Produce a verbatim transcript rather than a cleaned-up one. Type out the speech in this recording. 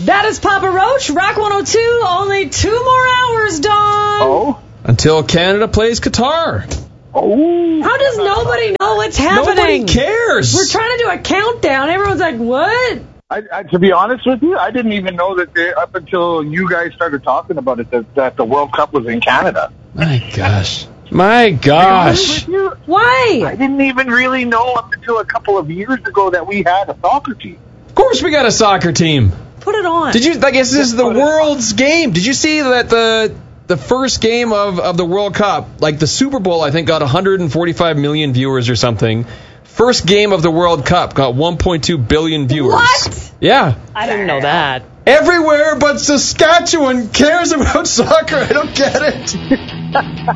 That is Papa Roach, Rock one oh two. Only two more hours, Dawn. Oh? Until Canada plays Qatar. Oh. How does nobody know what's happening? Nobody cares. We're trying to do a countdown. Everyone's like, what? I, I, to be honest with you, I didn't even know that they, up until you guys started talking about it, that, that the World Cup was in Canada. My gosh. My gosh. To be honest with you, Why? I didn't even really know up until a couple of years ago that we had a soccer team. Of course we got a soccer team. Put it on. Did you? I guess this is the world's game. Did you see that the the first game of, of the World Cup, like the Super Bowl, I think got one hundred forty-five million viewers or something. First game of the World Cup got one point two billion viewers. What? Yeah. I didn't know that. Everywhere but Saskatchewan cares about soccer. I don't get it.